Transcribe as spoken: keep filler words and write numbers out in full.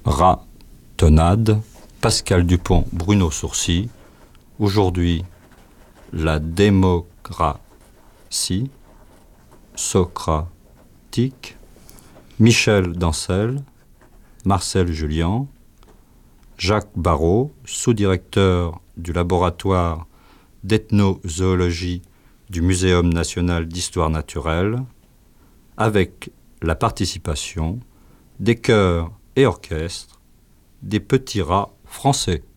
Ratonnade, Pascal Dupont, Bruno Sourcy. Aujourd'hui, la démocratie socratique. Michel Dancel, Marcel Julien, Jacques Barrault, sous-directeur du laboratoire d'ethnozoologie du Muséum national d'histoire naturelle, avec la participation des chœurs et orchestres des petits rats français.